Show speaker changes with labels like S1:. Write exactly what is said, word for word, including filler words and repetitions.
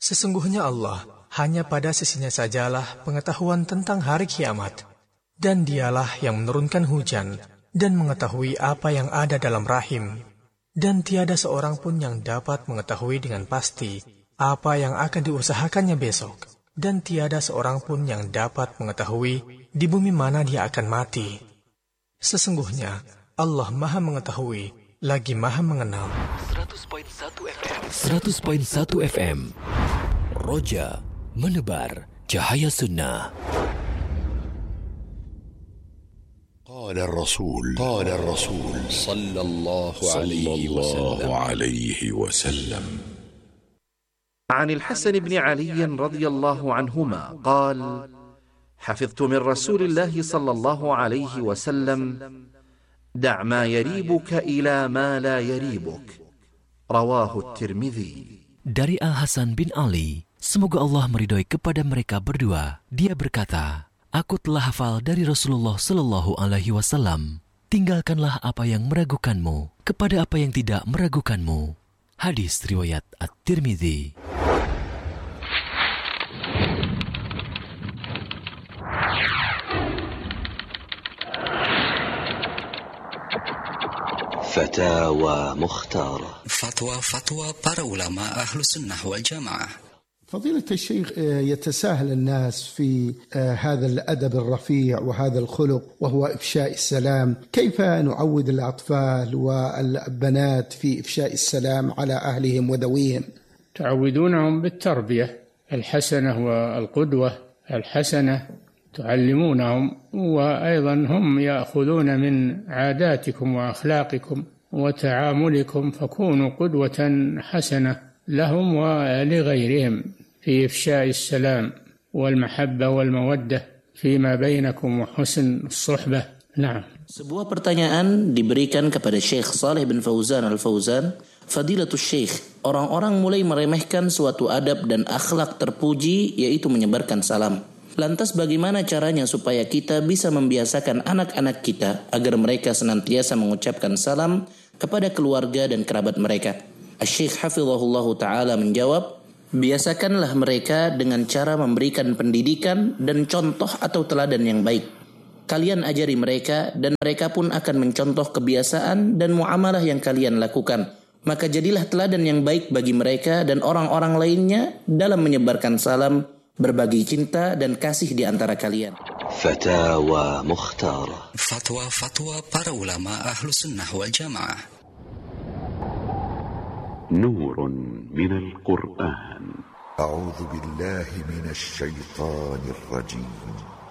S1: Sesungguhnya Allah, hanya pada sisinya sajalah pengetahuan tentang hari kiamat. Dan dialah yang menurunkan hujan dan mengetahui apa yang ada dalam rahim. Dan tiada seorang pun yang dapat mengetahui dengan pasti apa yang akan diusahakannya besok. Dan tiada seorang pun yang dapat mengetahui di bumi mana dia akan mati. Sesungguhnya Allah Maha Mengetahui lagi Maha Mengenal.
S2: seratus koma satu F M seratus koma satu F M Roja menebar cahaya sunnah.
S3: قال الرسول قال الرسول صلى الله عليه وسلم
S4: عن الحسن بن علي رضي الله عنهما قال: حفظت من رسول الله صلى الله عليه وسلم: دع ما يريبك إلى ما لا يريبك. رواه الترمذي.
S2: Dari Al-Hasan bin Ali, semoga Allah meridhoi kepada mereka berdua, dia berkata, aku telah hafal dari Rasulullah Sallallahu Alaihi Wasallam, tinggalkanlah apa yang meragukanmu kepada apa yang tidak meragukanmu. Hadis riwayat At-Tirmidzi.
S5: فتاوى مختارة.
S6: فتوى-فتوى para ulama Ahlus Sunnah wal Jamaah.
S7: فضيلة الشيخ، يتساهل الناس في هذا الأدب الرفيع وهذا الخلق وهو إفشاء السلام، كيف نعود الأطفال والبنات في إفشاء السلام على أهلهم وذويهم؟
S8: تعودونهم بالتربية الحسنة والقدوة الحسنة، تعلمونهم، وأيضا هم يأخذون من عاداتكم وأخلاقكم وتعاملكم، فكونوا قدوة حسنة لهم ولغيرهم في إفشاء السلام والمحبة والمودة فيما بينكم وحسن الصحبة. نعم.
S9: Sebuah pertanyaan diberikan kepada Syekh Saleh bin Fauzan Al-Fauzan, Fadilatul Syekh, orang-orang mulai meremehkan suatu adab dan akhlak terpuji, yaitu menyebarkan salam. Lantas bagaimana caranya supaya kita bisa membiasakan anak-anak kita agar mereka senantiasa mengucapkan salam kepada keluarga dan kerabat mereka? Syekh Hafizahullah Ta'ala menjawab, biasakanlah mereka dengan cara memberikan pendidikan dan contoh atau teladan yang baik. Kalian ajari mereka dan mereka pun akan mencontoh kebiasaan dan muamalah yang kalian lakukan. Maka jadilah teladan yang baik bagi mereka dan orang-orang lainnya dalam menyebarkan salam, berbagi cinta dan kasih di antara kalian.
S5: Fatawa Mukhtara.
S6: Fatwa-fatwa para ulama Ahlus Sunnah wal Jamaah.
S10: نور من القرآن.
S3: أعوذ بالله من الشيطان الرجيم.